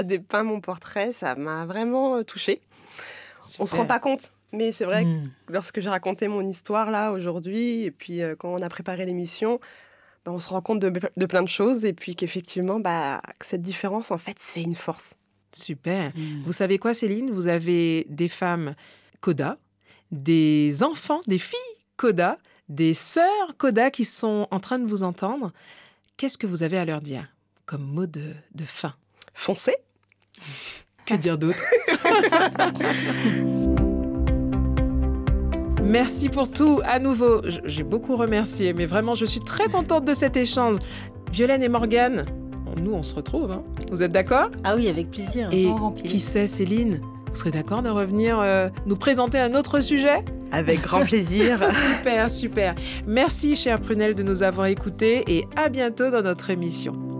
dépeint mon portrait, ça m'a vraiment touchée. On se rend pas compte, mais c'est vrai que lorsque j'ai raconté mon histoire là aujourd'hui, et puis quand on a préparé l'émission, on se rend compte de plein de choses, et puis qu'effectivement, que cette différence, en fait, c'est une force. Super. Vous savez quoi, Céline? Vous avez des femmes Coda, des enfants, des filles Coda, des sœurs Coda qui sont en train de vous entendre. Qu'est-ce que vous avez à leur dire comme mot de fin? Foncez. Que dire d'autre? Merci pour tout, à nouveau. J'ai beaucoup remercié, mais vraiment, je suis très contente de cet échange. Violaine et Morgane, nous, on se retrouve. Hein. Vous êtes d'accord? Ah oui, avec plaisir. Et qui sait, Céline, vous serez d'accord de revenir nous présenter un autre sujet? Avec grand plaisir. Super, super. Merci, chère Prunelle, de nous avoir écoutés et à bientôt dans notre émission.